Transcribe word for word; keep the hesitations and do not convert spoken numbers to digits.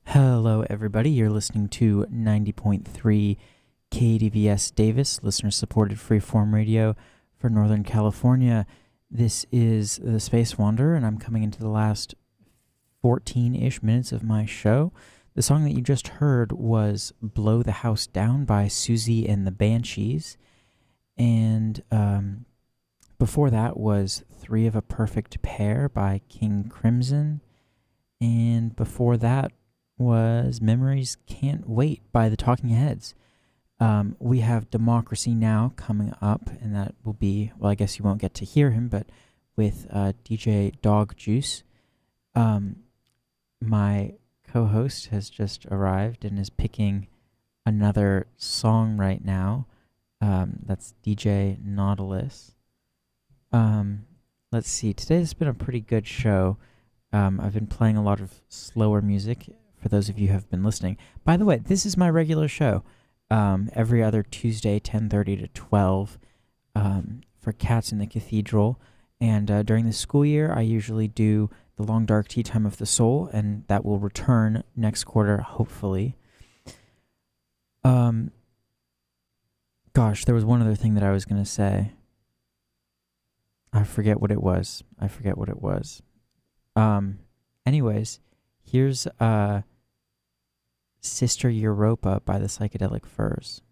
Hello, everybody. You're listening to ninety point three K D V S Davis, listener supported freeform radio for Northern California. This is The Space Wanderer, and I'm coming into the last fourteen ish minutes of my show. The song that you just heard was Blow the House Down by Susie and the Banshees. And um, before that was Three of a Perfect Pair by King Crimson. And before that was Memories Can't Wait by the Talking Heads. Um, we have Democracy Now! Coming up, and that will be, well, I guess you won't get to hear him, but with uh, D J Dog Juice. Um, my co-host has just arrived and is picking another song right now. Um, that's D J Nautilus. Um, let's see. Today's been a pretty good show. Um, I've been playing a lot of slower music for those of you who have been listening. By the way, this is my regular show. Um, every other Tuesday, ten thirty to twelve, um, for Cats in the Cathedral. And uh, during the school year, I usually do the Long Dark Tea Time of the Soul, and that will return next quarter, hopefully. Um, gosh, there was one other thing that I was going to say. I forget what it was. I forget what it was. Um, anyways, here's uh, Sister Europa by the Psychedelic Furs.